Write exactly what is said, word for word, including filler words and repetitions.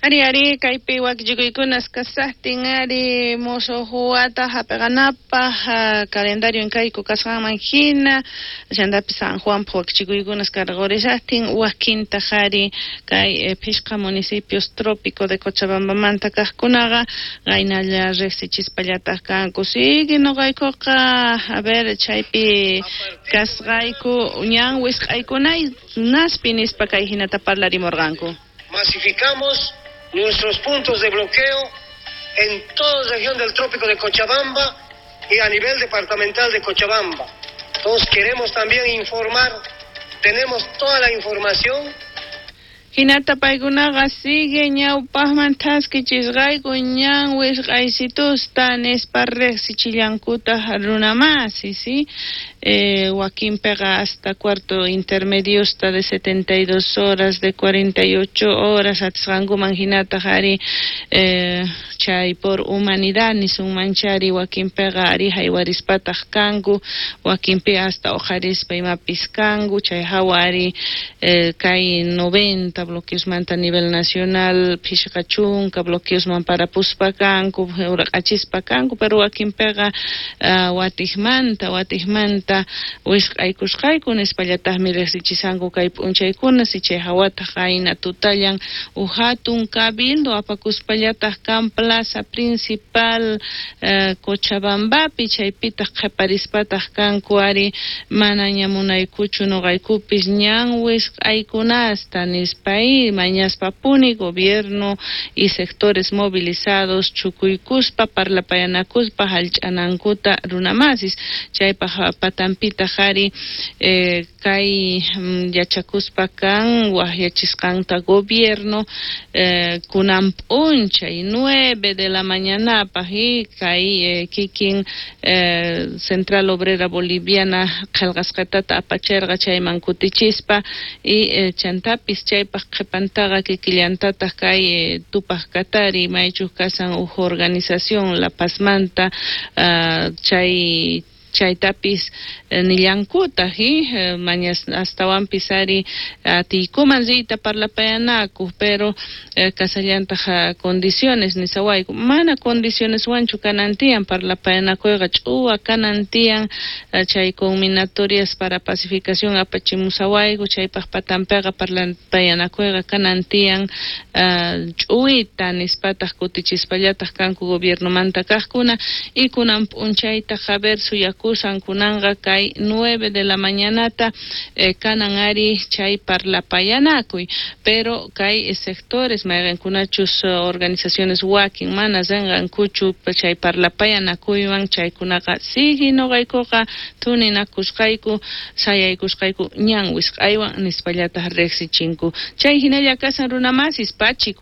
Ari ari kaypi wakllikuikunas kasaqtin ari musuq huwata hapiqanapaq calendario kayku kasqanman hina llantapi San Juan wakllikuikunas karqurisaqtin wakinta qhari kay Pisqa municipios trópico de Cochabamba manta kaqkunaqa qaynalla riqsichispallataq kanku sigi nuqaykuqa a ver chaypi kasqayku ñan wisq'aykunay naspi nispa kay hinata parlarimurqanku. Masificamos nuestros puntos de bloqueo en toda la región del trópico de Cochabamba y a nivel departamental de Cochabamba. Entonces queremos también informar, tenemos toda la información. Hinata paykunaqa sigue ñawpaqman taskichisqayku ñan wisq'aysitusta nispa riqsichillankuta runamasi, ¿sí? Eh, Joaquínpeqa hasta cuarto intermediosta de setenta y dos horas, de cuarenta y ocho horas, atisqankuman hinata qhari eh, chay por humanidad nisunmanchari Joaquínpeqa ari haywarispataq kanku, Joaquínpi hasta ojarispa imapis kanku, chay hawa ari eh, kay noventa bloqueos manta a nivel nacional, Pisqa chunka bloqueos man para puspa kanku, uraqachispa kanku, pero Joaquínpeqa uh, watijmanta, watijmanta wisq'aykusqayku nispallataqmi riqsichisanku kay p'unchaykuna si chay hawata qayna tutallan uhatun cabildo apakuspallataq kan plaza principal uh, Cochabambapi chaypitaq qhiparispataq kanku ari mana ñamunaykuchu nuqaykupis ñan wisq'aykunasta nispay mañaspapuni gobierno y sectores movilizados chukuykuspa parlapayanakuspa hallch'anankuta runamasis chaypaq patampita qhari eh, kay um, yachakuspa kan wahyachisqanta gobierno eh, kunan p'unchay nueve de la mañana pahi kay eh, kikin eh, Central Obrera Boliviana qillqasqatata apachirqa chayman kutichispa y eh, chantapis chaypaq qhipantaqa kikillantataq kay eh, tupaq katari maychus kasan uj organización La Pazmanta uh, chay chaytapis eh, nillankuta hi eh, mañas astawan pisari atiykuman riyta parlapayanaku pero eh, kasallantaq condiciones nisawayku mana condiciones wanchu kanantiyan parlapayanakuyqa ch'uwa kanantiyan eh, chay combinatorias para pacificación apachimusawayku chaypaq patampiqa parlapayanakuyqa kanantiyan uh, ch'uwita nispataq kutichispallataq kanku gobierno manta kaqkuna y kunan p'unchayta haber suyaku kusan kunanga kay nueve de la mañanata eh, kanan ari chay parlapayanakuy pero kay sectores mayqan kunachus uh, organizaciones wakin mana zangan kuchu chay parlapayanakuywan chaykunaqa sigi nuqaykuqa tuninakusqayku sayaykusqayku ñan wisq'aywan nispallataq riqsichinku chay hinalla kasan runamasis pachik